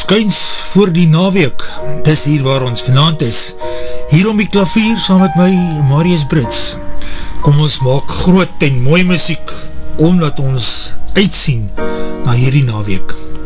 skuins voor die naweek. Dis hier waar ons vanaand is. Hier om die klavier saam met my, Marius Brits. Kom ons maak groot en mooi muziek, omdat ons uitsien na hierdie naweek.